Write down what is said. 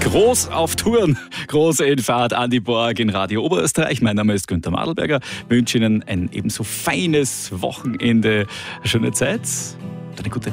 Groß auf Touren, groß in Fahrt an die Borg in Radio Oberösterreich. Mein Name ist Günther Madelberger. Ich wünsche Ihnen ein ebenso feines Wochenende. Eine schöne Zeit und eine gute Nacht.